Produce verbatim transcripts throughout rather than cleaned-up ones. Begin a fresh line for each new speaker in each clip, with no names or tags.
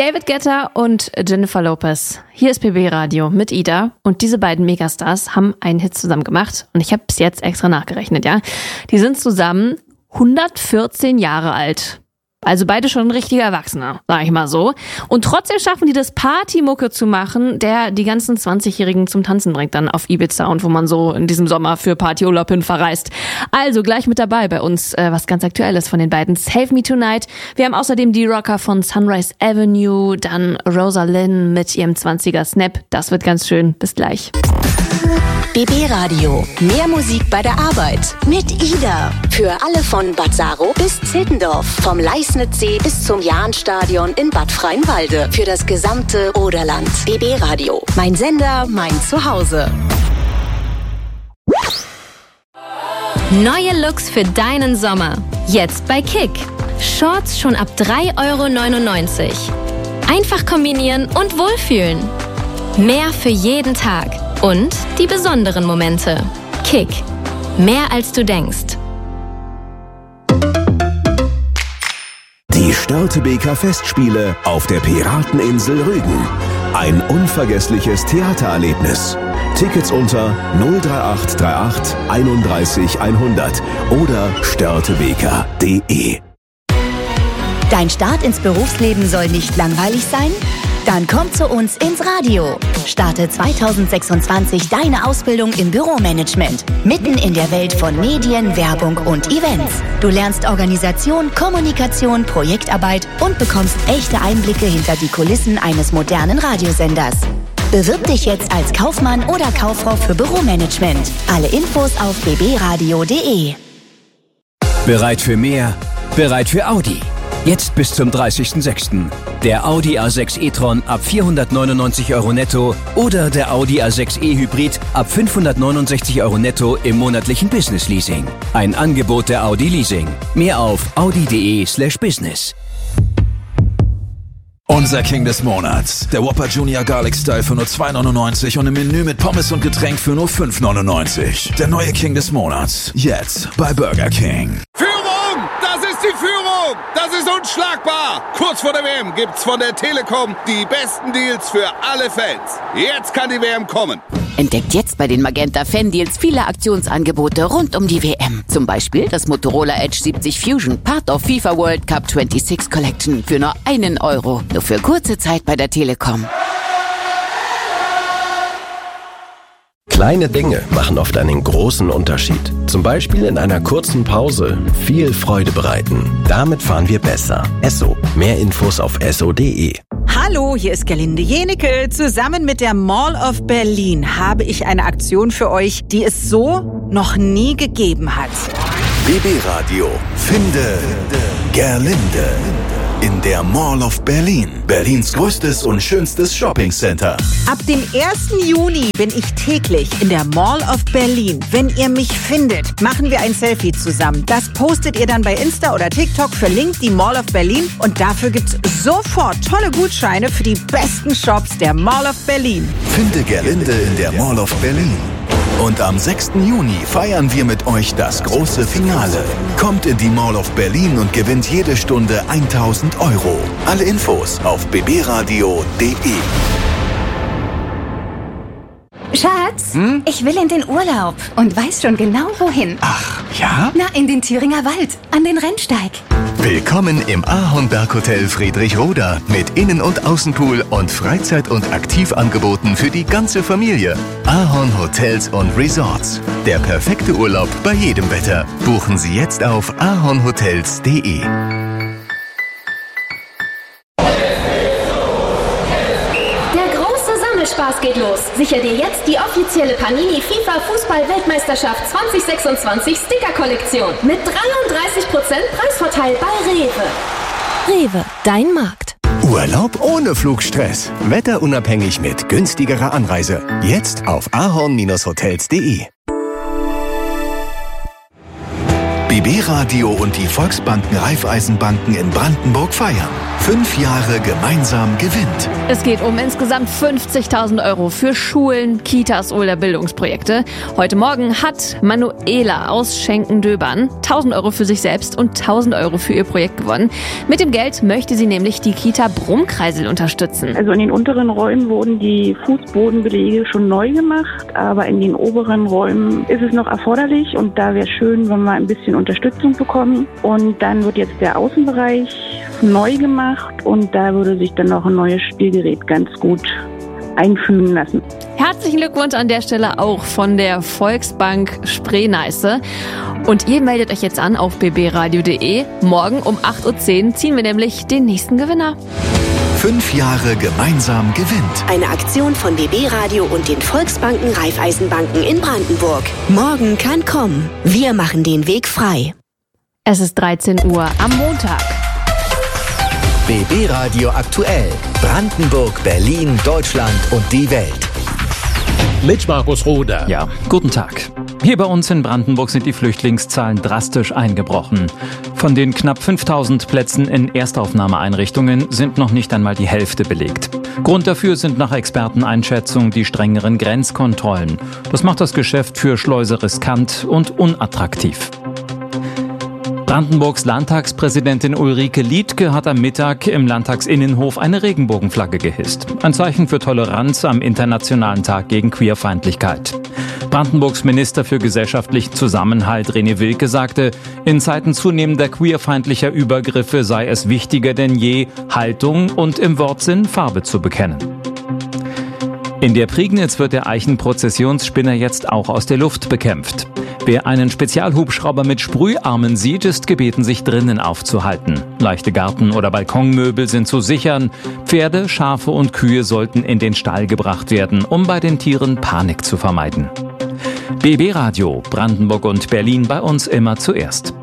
David Guetta und Jennifer Lopez. Hier ist B B Radio mit Ida und diese beiden Megastars haben einen Hit zusammen gemacht und ich habe bis jetzt extra nachgerechnet, ja. Die sind zusammen hundertvierzehn Jahre alt. Also beide schon richtige Erwachsene, sag ich mal so. Und trotzdem schaffen die das, Partymucke zu machen, der die ganzen zwanzigjährigen zum Tanzen bringt dann auf Ibiza und wo man so in diesem Sommer für Partyurlaub hin verreist. Also gleich mit dabei bei uns äh, was ganz Aktuelles von den beiden. Save Me Tonight. Wir haben außerdem die Rocker von Sunrise Avenue, dann Rosa Lynn mit ihrem zwanziger Snap. Das wird ganz schön. Bis gleich.
B B Radio. Mehr Musik bei der Arbeit. Mit Ida. Für alle von Bad Saro bis Zittendorf. Vom Leisnitzsee bis zum Jahnstadion in Bad Freienwalde. Für das gesamte Oderland. B B Radio. Mein Sender, mein Zuhause.
Neue Looks für deinen Sommer. Jetzt bei Kick. Shorts schon ab drei Euro neunundneunzig. Einfach kombinieren und wohlfühlen. Mehr für jeden Tag. Und die besonderen Momente. Kick. Mehr als du denkst.
Die Störtebeker Festspiele auf der Pirateninsel Rügen. Ein unvergessliches Theatererlebnis. Tickets unter null drei acht drei acht einunddreißig hundert oder störtebeker punkt de.
Dein Start ins Berufsleben soll nicht langweilig sein? Dann komm zu uns ins Radio. Starte zweitausendsechsundzwanzig deine Ausbildung im Büromanagement. Mitten in der Welt von Medien, Werbung und Events. Du lernst Organisation, Kommunikation, Projektarbeit und bekommst echte Einblicke hinter die Kulissen eines modernen Radiosenders. Bewirb dich jetzt als Kaufmann oder Kauffrau für Büromanagement. Alle Infos auf b b radio punkt de.
Bereit für mehr? Bereit für Audi? Jetzt bis zum dreißigsten sechsten Der Audi A sechs e-tron ab vierhundertneunundneunzig Euro netto oder der Audi A sechs e-Hybrid ab fünfhundertneunundsechzig Euro netto im monatlichen Business-Leasing. Ein Angebot der Audi Leasing. Mehr auf audi punkt de slash business.
Unser King des Monats. Der Whopper Junior Garlic Style für nur zwei neunundneunzig und im Menü mit Pommes und Getränk für nur fünf neunundneunzig. Der neue King des Monats. Jetzt bei Burger King.
Führung! Das ist die Führung! Das ist unschlagbar! Kurz vor der W M gibt's von der Telekom die besten Deals für alle Fans. Jetzt kann die W M kommen.
Entdeckt jetzt bei den Magenta Fan-Deals viele Aktionsangebote rund um die W M. Zum Beispiel das Motorola Edge siebzig Fusion, Part of FIFA World Cup sechsundzwanzig Collection für nur einen Euro. Nur für kurze Zeit bei der Telekom.
Kleine Dinge machen oft einen großen Unterschied. Zum Beispiel in einer kurzen Pause viel Freude bereiten. Damit fahren wir besser. Esso. Mehr Infos auf esso punkt de.
Hallo, hier ist Gerlinde Jenecke. Zusammen mit der Mall of Berlin habe ich eine Aktion für euch, die es so noch nie gegeben hat.
B B Radio. Finde Gerlinde. In der Mall of Berlin. Berlins größtes und schönstes Shoppingcenter.
Ab dem ersten Juni bin ich täglich in der Mall of Berlin. Wenn ihr mich findet, machen wir ein Selfie zusammen. Das postet ihr dann bei Insta oder TikTok, verlinkt die Mall of Berlin und dafür gibt's sofort tolle Gutscheine für die besten Shops der Mall of Berlin.
Finde Gerlinde in der Mall of Berlin. Und am sechsten Juni feiern wir mit euch das große Finale. Kommt in die Mall of Berlin und gewinnt jede Stunde tausend Euro. Alle Infos auf b b radio punkt de.
Schatz, hm? Ich will in den Urlaub und weiß schon genau wohin.
Ach, ja?
Na, in den Thüringer Wald, an den Rennsteig.
Willkommen im Ahornberg-Hotel Friedrichroda mit Innen- und Außenpool und Freizeit- und Aktivangeboten für die ganze Familie. Ahorn Hotels und Resorts. Der perfekte Urlaub bei jedem Wetter. Buchen Sie jetzt auf ahornhotels punkt de.
Spaß geht los. Sicher dir jetzt die offizielle Panini FIFA Fußball-Weltmeisterschaft zwanzig sechsundzwanzig Sticker-Kollektion mit dreiunddreißig Prozent Preisvorteil bei Rewe.
Rewe, dein Markt.
Urlaub ohne Flugstress. Wetterunabhängig mit günstigerer Anreise. Jetzt auf ahorn Bindestrich hotels punkt de.
B B Radio und die Volksbanken Raiffeisenbanken in Brandenburg feiern. Fünf Jahre gemeinsam gewinnt.
Es geht um insgesamt fünfzigtausend Euro für Schulen, Kitas oder Bildungsprojekte. Heute Morgen hat Manuela aus Schenkendöbern tausend Euro für sich selbst und tausend Euro für ihr Projekt gewonnen. Mit dem Geld möchte sie nämlich die Kita Brummkreisel unterstützen.
Also in den unteren Räumen wurden die Fußbodenbelege schon neu gemacht, aber in den oberen Räumen ist es noch erforderlich und da wäre es schön, wenn wir ein bisschen Unterstützung bekommen. Und dann wird jetzt der Außenbereich neu gemacht und da würde sich dann noch ein neues Spielgerät ganz gut einfügen lassen.
Herzlichen Glückwunsch an der Stelle auch von der Volksbank Spree-Neiße. Und ihr meldet euch jetzt an auf b b radio punkt d e. Morgen um acht Uhr zehn ziehen wir nämlich den nächsten Gewinner.
Fünf Jahre gemeinsam gewinnt.
Eine Aktion von B B Radio und den Volksbanken Raiffeisenbanken in Brandenburg. Morgen kann kommen. Wir machen den Weg frei.
Es ist dreizehn Uhr am Montag.
B B Radio aktuell. Brandenburg, Berlin, Deutschland und die Welt.
Mit Markus Roder.
Ja, guten Tag. Hier bei uns in Brandenburg sind die Flüchtlingszahlen drastisch eingebrochen. Von den knapp fünftausend Plätzen in Erstaufnahmeeinrichtungen sind noch nicht einmal die Hälfte belegt. Grund dafür sind nach Experteneinschätzung die strengeren Grenzkontrollen. Das macht das Geschäft für Schleuser riskant und unattraktiv. Brandenburgs Landtagspräsidentin Ulrike Liedtke hat am Mittag im Landtagsinnenhof eine Regenbogenflagge gehisst. Ein Zeichen für Toleranz am Internationalen Tag gegen Queerfeindlichkeit. Brandenburgs Minister für gesellschaftlichen Zusammenhalt René Wilke sagte, in Zeiten zunehmender queerfeindlicher Übergriffe sei es wichtiger denn je, Haltung und im Wortsinn Farbe zu bekennen. In der Prignitz wird der Eichenprozessionsspinner jetzt auch aus der Luft bekämpft. Wer einen Spezialhubschrauber mit Sprüharmen sieht, ist gebeten, sich drinnen aufzuhalten. Leichte Garten- oder Balkonmöbel sind zu sichern. Pferde, Schafe und Kühe sollten in den Stall gebracht werden, um bei den Tieren Panik zu vermeiden. B B Radio, Brandenburg und Berlin bei uns immer zuerst.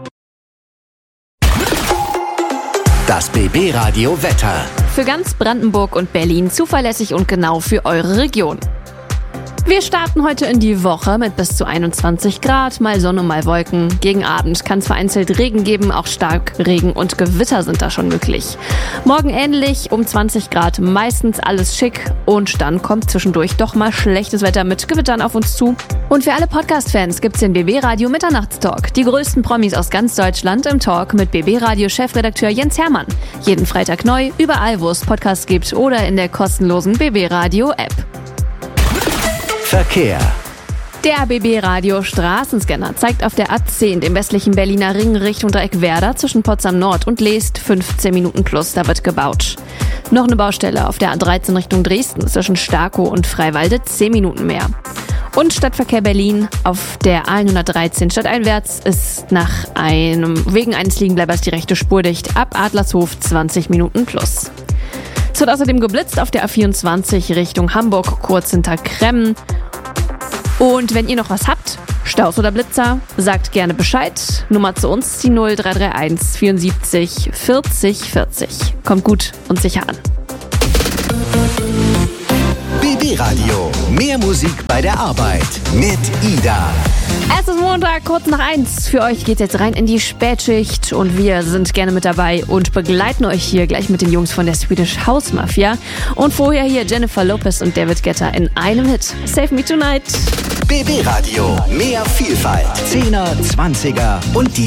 Das B B Radio Wetter.
Für ganz Brandenburg und Berlin zuverlässig und genau für eure Region. Wir starten heute in die Woche mit bis zu einundzwanzig Grad, mal Sonne, mal Wolken. Gegen Abend kann es vereinzelt Regen geben, auch Starkregen und Gewitter sind da schon möglich. Morgen ähnlich, um zwanzig Grad, meistens alles schick und dann kommt zwischendurch doch mal schlechtes Wetter mit Gewittern auf uns zu. Und für alle Podcast-Fans gibt's den B B Radio Mitternachtstalk. Die größten Promis aus ganz Deutschland im Talk mit B B Radio Chefredakteur Jens Hermann. Jeden Freitag neu, überall wo es Podcasts gibt oder in der kostenlosen B B Radio App.
Verkehr.
Der B B Radio Straßenscanner zeigt auf der A zehn den westlichen Berliner Ring Richtung Dreieck Werder zwischen Potsdam Nord und Leest fünfzehn Minuten plus, da wird gebaut. Noch eine Baustelle auf der A dreizehn Richtung Dresden zwischen Starkow und Freiwalde zehn Minuten mehr. Und Stadtverkehr Berlin auf der A hundertdreizehn stadteinwärts ist nach einem, wegen eines Liegenbleibers die rechte Spur dicht ab Adlershof zwanzig Minuten plus. Es wird außerdem geblitzt auf der A vierundzwanzig Richtung Hamburg, kurz hinter Kremmen. Und wenn ihr noch was habt, Staus oder Blitzer, sagt gerne Bescheid. Nummer zu uns, die null drei drei eins vierundsiebzig vierzig vierzig. Kommt gut und sicher an.
B B Radio. Mehr Musik bei der Arbeit mit Ida.
Es ist Montag, kurz nach eins. Für euch geht's jetzt rein in die Spätschicht und wir sind gerne mit dabei und begleiten euch hier gleich mit den Jungs von der Swedish House Mafia. Und vorher hier Jennifer Lopez und David Guetta in einem Hit. Save Me Tonight.
B B Radio. Mehr Vielfalt. Zehner, Zwanziger und die